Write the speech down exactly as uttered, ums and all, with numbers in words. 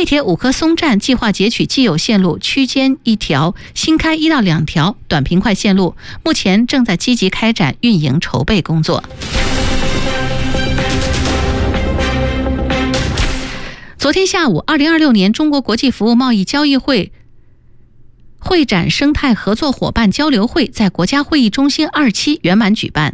铁五棵松站计划截取既有线路区间一条，新开一到两条短平快线路，目前正在积极开展运营筹备工作。昨天下午，二零二六年中国国际服务贸易交易会会展生态合作伙伴交流会在国家会议中心二期圆满举办。